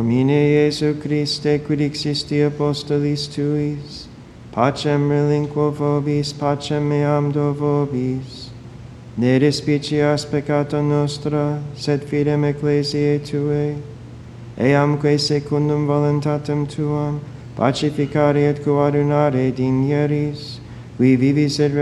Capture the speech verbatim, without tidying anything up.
Domine Iesu Christe, quid existi apostolis tuis, pacem relinquo vobis, pacem meam do vobis. Ne despicias peccata nostra, sed fidem ecclesiae Tuae, eamque secundum voluntatem Tuam, pacificare et coadunare digneris, qui vivis et